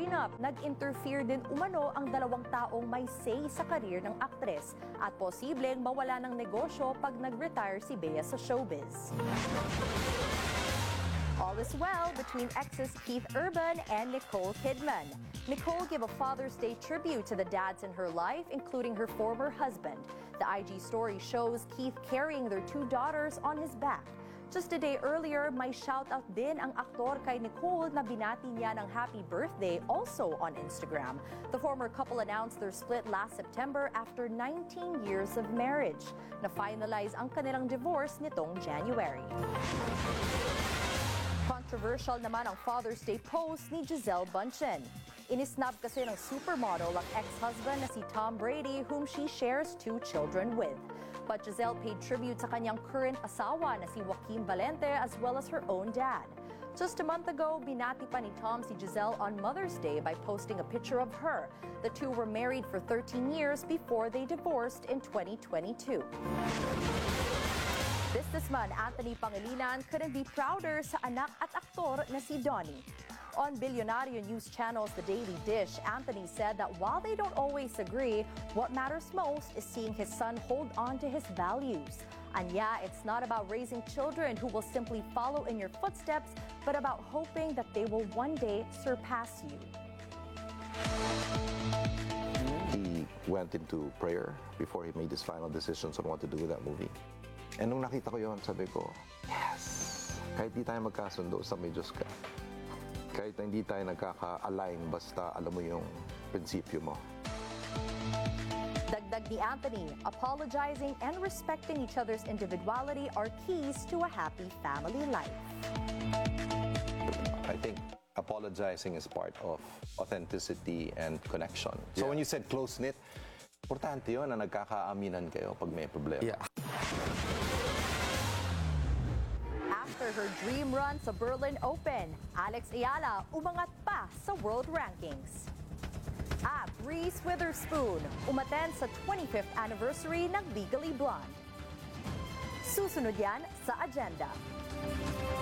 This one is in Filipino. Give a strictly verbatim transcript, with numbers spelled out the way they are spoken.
prenup, nag-interfere din umano ang dalawang taong may say sa karir ng aktres at posibleng mawala ng negosyo pag nag-retire si Bea sa showbiz. All is well between exes Keith Urban and Nicole Kidman. Nicole gave a Father's Day tribute to the dads in her life, including her former husband. The I G story shows Keith carrying their two daughters on his back. Just a day earlier, may shoutout din ang aktor kay Nicole na binati niya ng happy birthday also on Instagram. The former couple announced their split last September after nineteen years of marriage. Na-finalize ang kanilang divorce nitong January. Controversial naman ang Father's Day post ni Gisele Bundchen. Inisnab kasi ng supermodel ang ex-husband na si Tom Brady, whom she shares two children with. But Gisele paid tribute sa kanyang current asawa na si Joaquin Valente as well as her own dad. Just a month ago, binati pa ni Tom si Gisele on Mother's Day by posting a picture of her. The two were married for thirteen years before they divorced in twenty twenty-two. Businessman Anthony Pangilinan couldn't be prouder sa anak at aktor na si Donnie. On Bilyonaryo News Channel's The Daily Dish, Anthony said that while they don't always agree, what matters most is seeing his son hold on to his values. And yeah, it's not about raising children who will simply follow in your footsteps, but about hoping that they will one day surpass you. He went into prayer before he made his final decisions on what to do with that movie. And nung nakita ko yun, sabi ko, yes! Kahit di tayo magkasundo, sa may Diyos ka. Kahit hindi tayo nagkaka-align, basta alam mo yung prinsipyo mo. Dagdag ni Anthony, apologizing and respecting each other's individuality are keys to a happy family life. I think apologizing is part of authenticity and connection. So Yeah. when you said close-knit, importante yun na nagkakaaminan kayo pag may problema. Yeah. After her dream run sa Berlin Open, Alex Ayala umangat pa sa world rankings. At Reese Witherspoon umattend sa twenty-fifth anniversary ng Legally Blonde. Susunod yan sa agenda.